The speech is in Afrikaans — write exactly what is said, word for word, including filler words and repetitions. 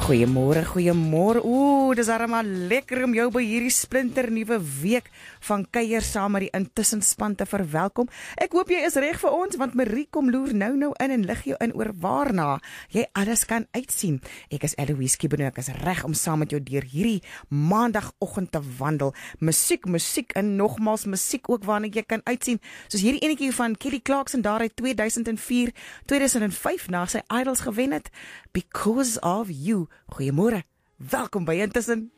Goeiemôre, goeiemôre. Ooh, dis armal lekker om jou by hierdie splinter nuwe week van kuier saam met die intussenspan te verwelkom. Ek hoop jy is reg vir ons, want Marie kom loer nou nou in en lig jou in oor waarna jy alles kan uitsien. Ek is Eloise Kiebenoek, ek is reg om saam met jou deur hierdie maandagoggend te wandel. Musiek, musiek en nogmals musiek ook waarna jy kan uitsien. Soos hierdie enetjie van Kelly Clarkson daar uit twee duisend vier, twee duisend vyf na sy Idols gewen het. Because of You. Goeiemôre. Welkom by Intussen.